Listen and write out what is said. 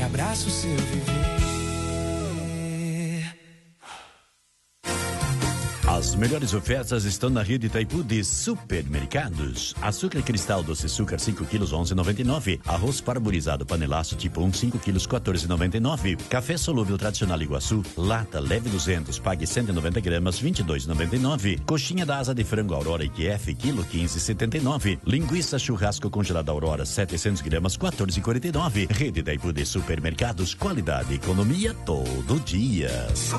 abraça o seu viver. As melhores ofertas estão na rede Itaipu de supermercados. Açúcar cristal doce açúcar 5 quilos 11,99. Arroz parboilizado panelaço tipo 1 5 quilos 14,99. Café solúvel tradicional Iguaçu lata leve 200 pague 190 gramas 22,99. Coxinha da asa de frango Aurora IQF quilo 15,79. Linguiça churrasco congelada Aurora 700 gramas 14,49. Rede Itaipu de supermercados, qualidade e economia todo dia.